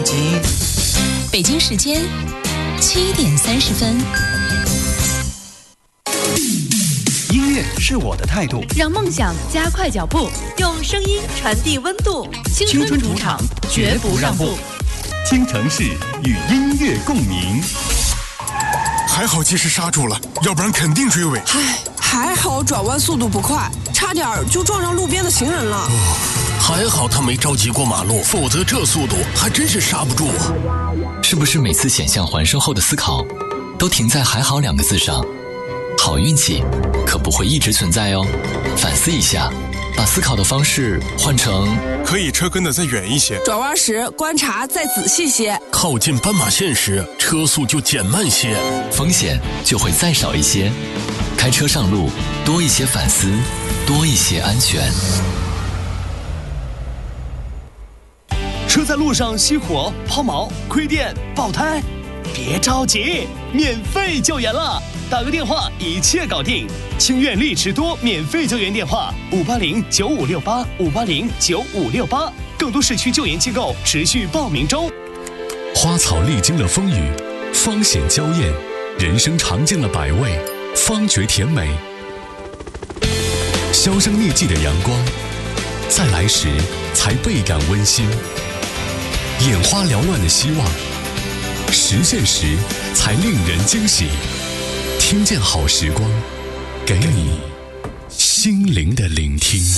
紧。 北京时间7:30。 音乐是我的态度， 让梦想加快脚步，用声音传递温度。青春主场，绝不让步。 京城市与音乐共鸣。 还好及时刹住了，要不然肯定追尾。 还好转弯速度不快，差点就撞上路边的行人了。 还好他没着急过马路，否则这速度还真是刹不住啊。 是不是每次险象环生后的思考都停在还好2个字上？好运气可不会一直存在哦，反思一下，把思考的方式换成可以车跟得再远一些， 转弯时观察再仔细些， 靠近斑马线时车速就减慢些， 风险就会再少一些。开车上路多一些反思，多一些安全。 车在路上熄火、抛锚、亏电、爆胎，别着急，免费救援了，打个电话一切搞定。清苑力驰多免费救援电话5809568，5809568，更多市区救援机构持续报名中。 花草历经了风雨，方显娇艳；人生尝尽了百味，方觉甜美。销声匿迹的阳光，在来时才倍感温馨；眼花缭乱的希望，实现时才令人惊喜。听见好时光，给你心灵的聆听。